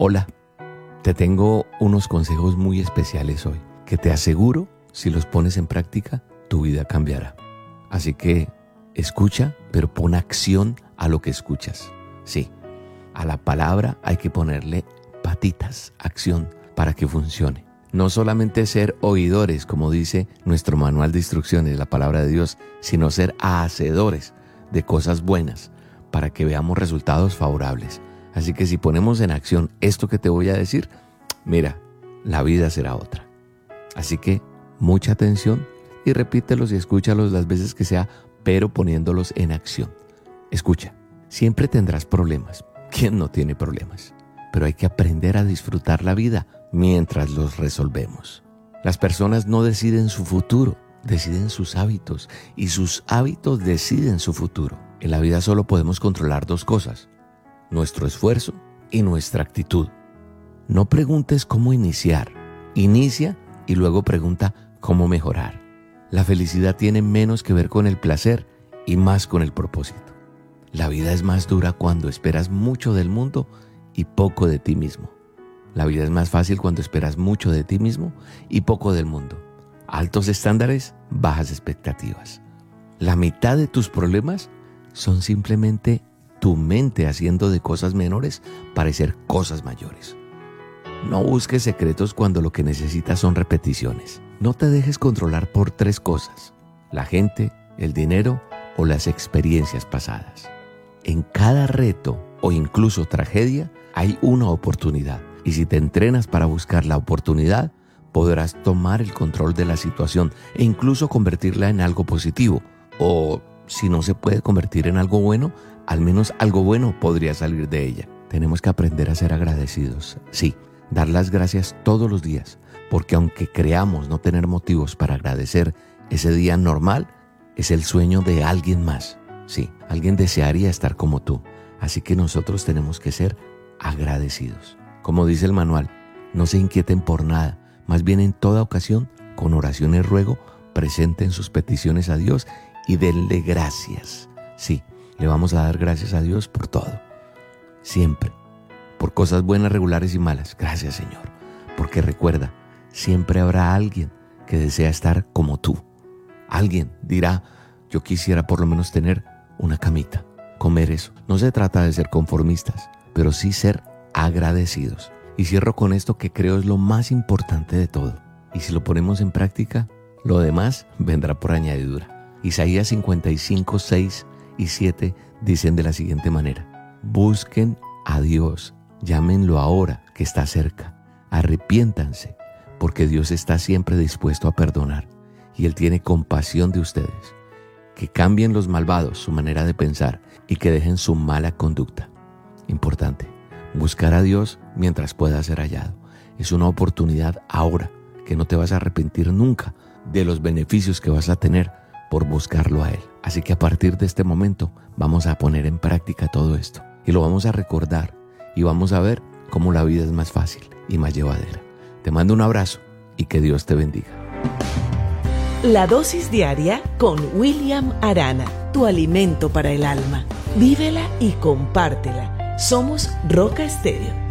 Hola, te tengo unos consejos muy especiales hoy, que te aseguro, si los pones en práctica, tu vida cambiará. Así que escucha, pero pon acción a lo que escuchas. Sí, a la palabra hay que ponerle patitas, acción, para que funcione. No solamente ser oidores, como dice nuestro manual de instrucciones, la palabra de Dios, sino ser hacedores de cosas buenas para que veamos resultados favorables. Así que si ponemos en acción esto que te voy a decir, mira, la vida será otra. Así que mucha atención y repítelos y escúchalos las veces que sea, pero poniéndolos en acción. Escucha, siempre tendrás problemas. ¿Quién no tiene problemas? Pero hay que aprender a disfrutar la vida mientras los resolvemos. Las personas no deciden su futuro, deciden sus hábitos, y sus hábitos deciden su futuro. En la vida solo podemos controlar dos cosas: nuestro esfuerzo y nuestra actitud. No preguntes cómo iniciar, inicia y luego pregunta cómo mejorar. La felicidad tiene menos que ver con el placer y más con el propósito. La vida es más dura cuando esperas mucho del mundo y poco de ti mismo. La vida es más fácil cuando esperas mucho de ti mismo y poco del mundo. Altos estándares, bajas expectativas. La mitad de tus problemas son simplemente tu mente haciendo de cosas menores parecer cosas mayores. No busques secretos cuando lo que necesitas son repeticiones. No te dejes controlar por tres cosas: la gente, el dinero o las experiencias pasadas. En cada reto o incluso tragedia hay una oportunidad, y si te entrenas para buscar la oportunidad, podrás tomar el control de la situación e incluso convertirla en algo positivo. O si no se puede convertir en algo bueno, al menos algo bueno podría salir de ella. Tenemos que aprender a ser agradecidos. Sí, dar las gracias todos los días, porque aunque creamos no tener motivos para agradecer, ese día normal es el sueño de alguien más. Sí, alguien desearía estar como tú. Así que nosotros tenemos que ser agradecidos. Como dice el manual, no se inquieten por nada, más bien en toda ocasión, con oración y ruego, presenten sus peticiones a Dios y denle gracias. Sí, le vamos a dar gracias a Dios por todo. Siempre. Por cosas buenas, regulares y malas. Gracias, Señor. Porque recuerda, siempre habrá alguien que desea estar como tú. Alguien dirá: yo quisiera por lo menos tener una camita, comer eso. No se trata de ser conformistas, pero sí ser agradecidos. Y cierro con esto que creo es lo más importante de todo. Y si lo ponemos en práctica, lo demás vendrá por añadidura. Isaías 55, 6 y 7 dicen de la siguiente manera: busquen a Dios, llámenlo ahora que está cerca, arrepiéntanse, porque Dios está siempre dispuesto a perdonar y Él tiene compasión de ustedes. Que cambien los malvados su manera de pensar y que dejen su mala conducta. Importante, buscar a Dios mientras pueda ser hallado. Es una oportunidad ahora que no te vas a arrepentir nunca de los beneficios que vas a tener por buscarlo a Él. Así que a partir de este momento vamos a poner en práctica todo esto y lo vamos a recordar y vamos a ver cómo la vida es más fácil y más llevadera. Te mando un abrazo y que Dios te bendiga. La dosis diaria con William Arana, tu alimento para el alma. Vívela y compártela. Somos Roca Estéreo.